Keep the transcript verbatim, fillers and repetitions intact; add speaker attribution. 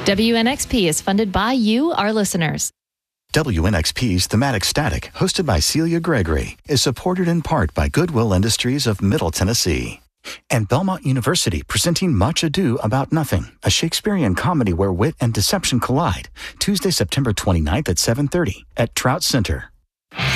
Speaker 1: W N X P is funded by you, our listeners.
Speaker 2: W N X P's Thematic Static, hosted by Celia Gregory, is supported in part by Goodwill Industries of Middle Tennessee. And Belmont University presenting Much Ado About Nothing, a Shakespearean comedy where wit and deception collide, Tuesday, September twenty-ninth at seven thirty at Trout Center.